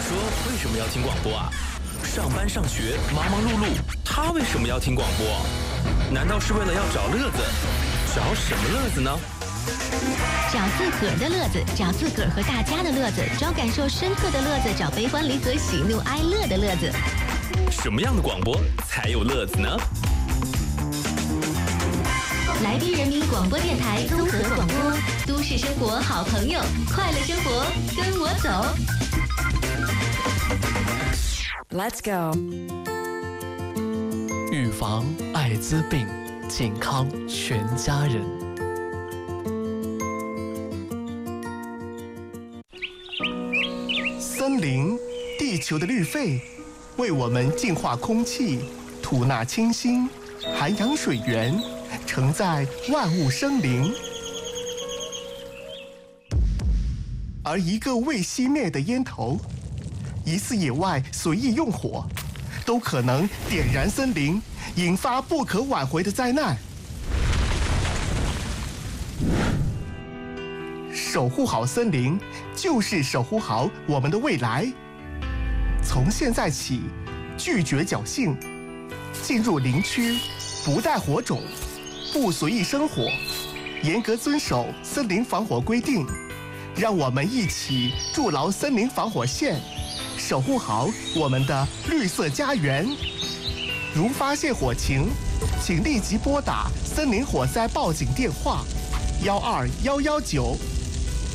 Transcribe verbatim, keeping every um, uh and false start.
说为什么要听广播啊？上班上学忙忙碌碌，他为什么要听广播？难道是为了要找乐子？找什么乐子呢？ 找自个儿的乐子，找自个儿和大家的乐子，找感受深刻的乐子，找悲欢离合、喜怒哀乐的乐子。 什么样的广播才有乐子呢？ 来宾人民广播电台综合广播，都市生活好朋友，快乐生活跟我走。 Let's go。 预防艾滋病，健康全家人。 森林，地球的绿肺，为我们净化空气，吐纳清新，涵养水源，承载万物生灵。而一个未熄灭的烟头，一次野外随意用火，都可能点燃森林，引发不可挽回的灾难。守护好森林，就是守护好我们的未来。从现在起，拒绝侥幸，进入林区，不带火种，不随意生火，严格遵守森林防火规定。让我们一起筑牢森林防火线，守护好我们的绿色家园。如发现火情，请立即拨打森林火灾报警电话：幺二幺幺九